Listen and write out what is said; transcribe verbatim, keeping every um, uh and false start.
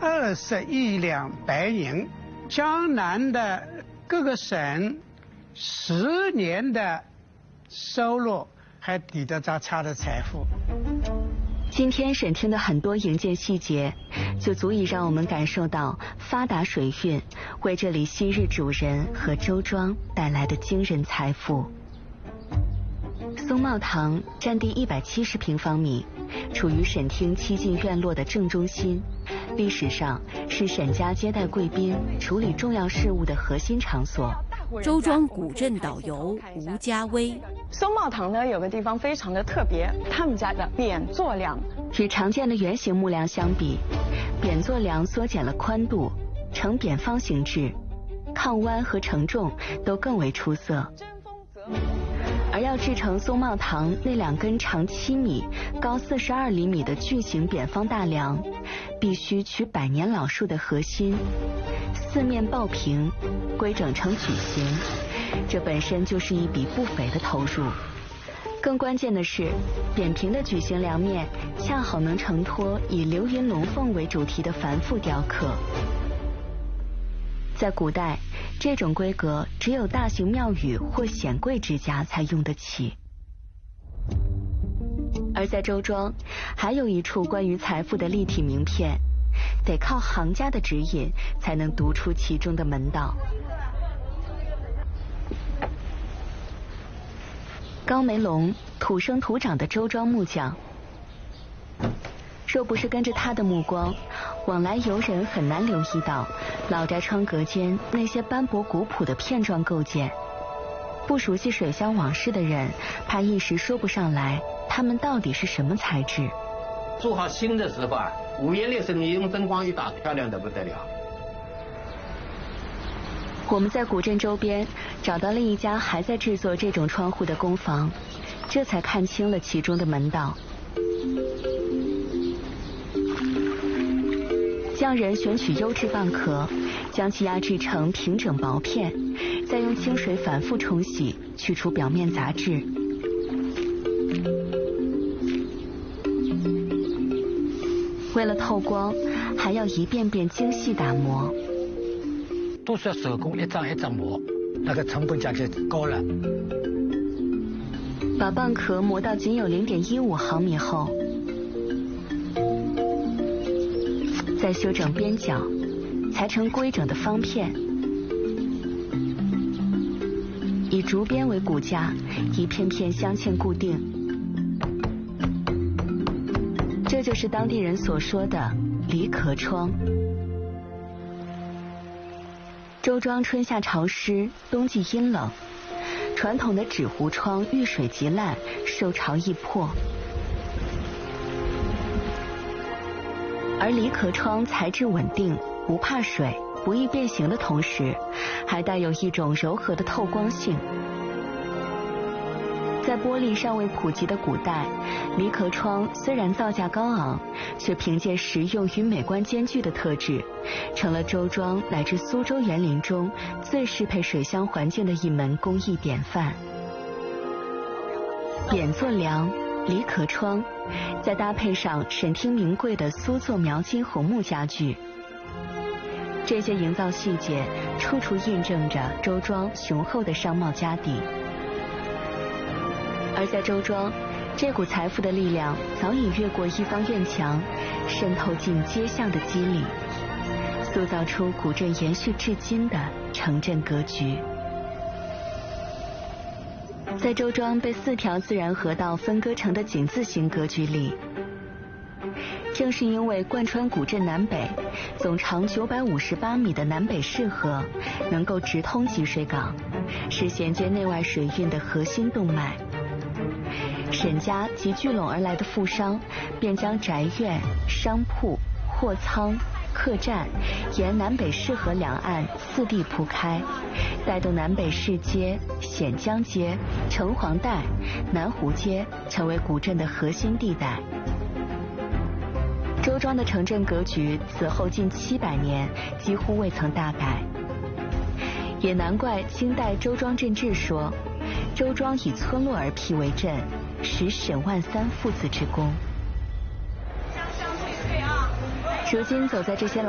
二十亿两白银，江南的各个省十年的收入还抵得着他的财富。 今天审听的很多营建细节，就足以让我们感受到发达水运为这里昔日主人和周庄带来的惊人财富。松茂堂占地一百七十平方米，处于沈厅七进院落的正中心，历史上是沈家接待贵宾、处理重要事务的核心场所。 周庄古镇导游吴家威。 松茂堂呢有个地方非常的特别，他们家的扁座梁与常见的圆形木梁相比，扁座梁缩减了宽度，呈扁方形制，抗弯和承重都更为出色。而要制成松茂堂那两根长七米、高四十二厘米的巨型扁方大梁，必须取百年老树的核心，四面抱平，规整成矩形，这本身就是一笔不菲的投入。更关键的是，扁平的矩形梁面恰好能承托以流云龙凤为主题的繁复雕刻。在古代，这种规格只有大型庙宇或显贵之家才用得起。而在周庄，还有一处关于财富的立体名片，得靠行家的指引才能读出其中的门道。高梅龙，土生土长的周庄木匠，若不是跟着他的目光，往来游人很难留意到老宅窗格间那些斑驳古朴的片状构件。不熟悉水乡往事的人，怕一时说不上来它们到底是什么材质。 做好新的时候啊，五颜六色，你用灯光一打，漂亮的不得了。 我们在古镇周边找到了一家还在制作这种窗户的工坊，这才看清了其中的门道。匠人选取优质蚌壳，将其压制成平整薄片，再用清水反复冲洗，去除表面杂质。为了透光，还要一遍遍精细打磨。 都是要手工一张一张磨，那个成本价就高了。 把蚌壳磨到仅有零点一五毫米厚，再修整边角，裁成规整的方片。以竹编为骨架，一片片镶嵌固定。这就是当地人所说的离壳窗。周庄春夏潮湿，冬季阴冷，传统的纸糊窗遇水即烂，受潮易破。而离壳窗材质稳定，不怕水，不易变形的同时，还带有一种柔和的透光性。在玻璃尚未普及的古代，离壳窗虽然造价高昂，却凭借实用与美观兼具的特质，成了周庄乃至苏州园林中最适配水乡环境的一门工艺典范。扁座梁、离壳窗，再搭配上沈厅名贵的苏作描金红木家具，这些营造细节处处印证着周庄雄厚的商贸家底。而在周庄，这股财富的力量早已越过一方院墙，渗透进街巷的肌理，塑造出古镇延续至今的城镇格局。在周庄被四条自然河道分割成的井字形格局里，正是因为贯穿古镇南北，总长九百五十八米的南北市河能够直通积水港，是衔接内外水运的核心动脉。沈家及聚拢而来的富商，便将宅院、商铺、货仓、客栈沿南北市河两岸四地铺开，带动南北市街、显江街、城隍带、南湖街成为古镇的核心地带。周庄的城镇格局此后近七百年几乎未曾大改，也难怪清代周庄镇志说，周庄以村落而辟为镇，实沈万三父子之功。如今走在这些老